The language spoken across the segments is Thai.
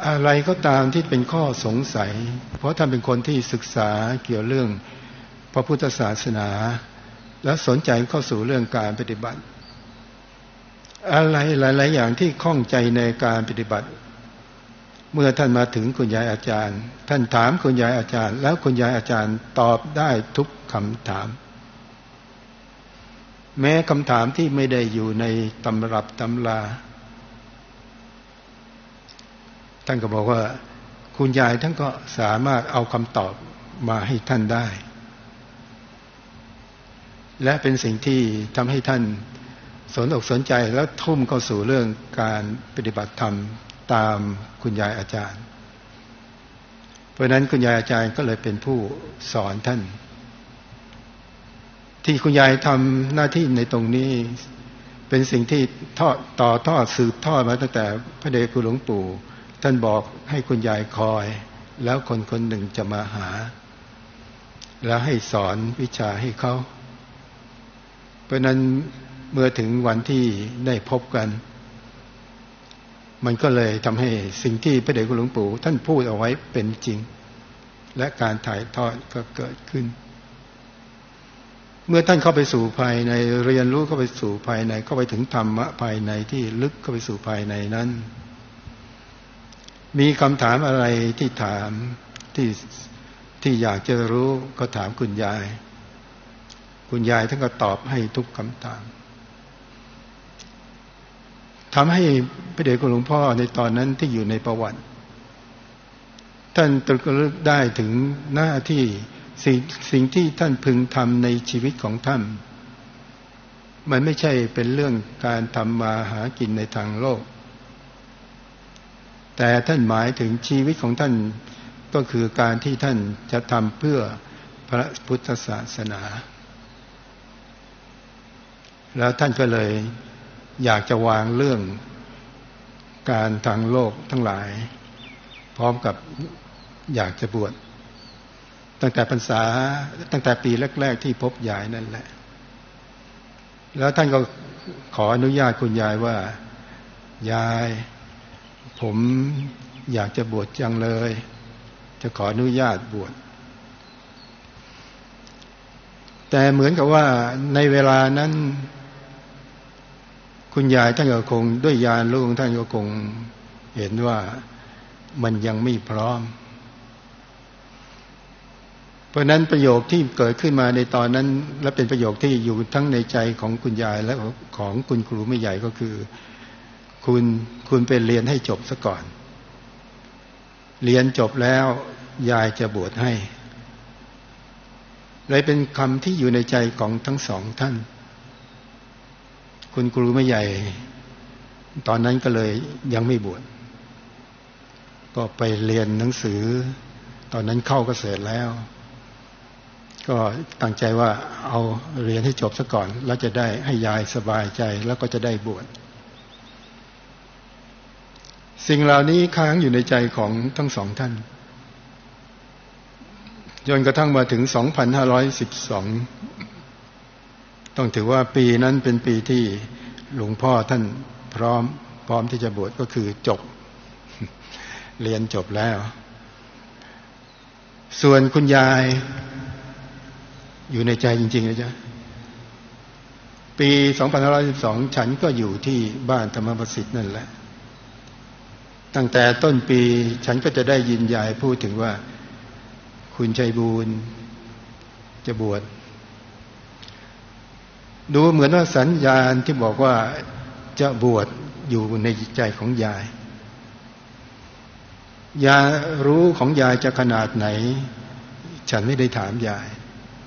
อะไรก็ตามที่เป็นข้อสงสัยเพราะท่านเป็นคนที่ศึกษาเกี่ยวเรื่องพระพุทธศาสนาและสนใจเข้าสู่เรื่องการปฏิบัติอะไรหลายๆอย่างที่ข้องใจในการปฏิบัติเมื่อท่านมาถึงคุณยายอาจารย์ท่านถามคุณยายอาจารย์แล้วคุณยายอาจารย์ตอบได้ทุกคำถามแม้คำถามที่ไม่ได้อยู่ในตำรับตำราท่านก็บอกว่าคุณยายท่านก็สามารถเอาคำตอบมาให้ท่านได้และเป็นสิ่งที่ทำให้ท่านสนอกสนใจแล้วทุ่มเข้าสู่เรื่องการปฏิบัติธรรมตามคุณยายอาจารย์เพราะนั้นคุณยายอาจารย์ก็เลยเป็นผู้สอนท่านที่คุณยายทำหน้าที่ในตรงนี้เป็นสิ่งที่ต่อทอดสืบทอดมาตั้งแต่พระเดชคุณหลวงปู่ท่านบอกให้คุณยายคอยแล้วคนคนหนึ่งจะมาหาแล้วให้สอนวิชาให้เขาเพราะนั้นเมื่อถึงวันที่ได้พบกันมันก็เลยทำให้สิ่งที่พระเดชคุณหลวงปู่ท่านพูดเอาไว้เป็นจริงและการถ่ายทอดก็เกิดขึ้นเมื่อท่านเข้าไปสู่ภายในเรียนรู้เข้าไปสู่ภายในเข้าไปถึงธรรมะภายในที่ลึกเข้าไปสู่ภายในนั้นมีคำถามอะไรที่ถามที่อยากจะรู้ก็ถามคุณยายคุณยายท่านก็ตอบให้ทุกคำถามทำให้พระเดชคุณหลวงพ่อในตอนนั้นที่อยู่ในประวัติท่านตระลึกได้ถึงหน้าที่สิ่งที่ท่านพึงทำในชีวิตของท่านมันไม่ใช่เป็นเรื่องการทำมาหากินในทางโลกแต่ท่านหมายถึงชีวิตของท่านก็คือการที่ท่านจะทำเพื่อพระพุทธศาสนาแล้วท่านก็เลยอยากจะวางเรื่องการทางโลกทั้งหลายพร้อมกับอยากจะบวชตั้งแต่ปีแรกๆที่พบยายนั่นแหละแล้วท่านก็ขออนุญาตคุณยายว่ายายผมอยากจะบวชจังเลยจะขออนุญาตบวชแต่เหมือนกับว่าในเวลานั้นคุณยายท่านก็คงด้วยญาณรู้ของท่านก็คงเห็นว่ามันยังไม่พร้อมเพราะนั้นประโยคที่เกิดขึ้นมาในตอนนั้นและเป็นประโยคที่อยู่ทั้งในใจของคุณยายและของคุณครูไม่ใหญ่ก็คือคุณไปเรียนให้จบซะก่อนเรียนจบแล้วยายจะบวชให้เลยเป็นคำที่อยู่ในใจของทั้งสองท่านคุณครูไม่ใหญ่ตอนนั้นก็เลยยังไม่บวชก็ไปเรียนหนังสือตอนนั้นเข้าเกษตรแล้วก็ตั้งใจว่าเอาเรียนให้จบซะก่อนแล้วจะได้ให้ยายสบายใจแล้วก็จะได้บวชสิ่งเหล่านี้ค้างอยู่ในใจของทั้งสองท่านจนกระทั่งมาถึง 2512 ต้องถือว่าปีนั้นเป็นปีที่หลวงพ่อท่านพร้อมที่จะบวชก็คือจบเรียนจบแล้วส่วนคุณยายอยู่ในใจจริงๆนะจ๊ะปี 2512 ฉันก็อยู่ที่บ้านธรรมประสิทธิ์นั่นแหละตั้งแต่ต้นปีฉันก็จะได้ยินยายพูดถึงว่าคุณชัยบูรณ์จะบวชดูเหมือนว่าสัญญาณที่บอกว่าจะบวชอยู่ในจิตใจของยายรู้ของยายจะขนาดไหนฉันไม่ได้ถามยาย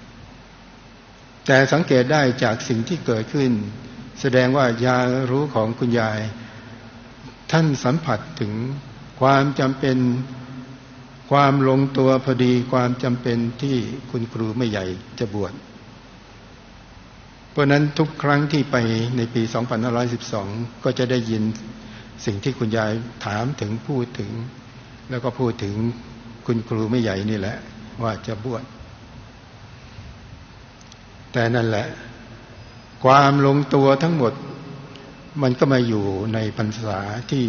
แต่สังเกตได้จากสิ่งที่เกิดขึ้นแสดงว่ายารู้ของคุณยายท่านสัมผัสถึงความจำเป็นความลงตัวพอดีความจำเป็นที่คุณครูไม่ใหญ่จะบวชเพราะนั้นทุกครั้งที่ไปในปี 2512 ก็จะได้ยินสิ่งที่คุณยายถามถึงพูดถึงแล้วก็พูดถึงคุณครูไม่ใหญ่นี่แหละว่าจะบวชแต่นั่นแหละความลงตัวทั้งหมดมันก็มาอยู่ในพรรษาที่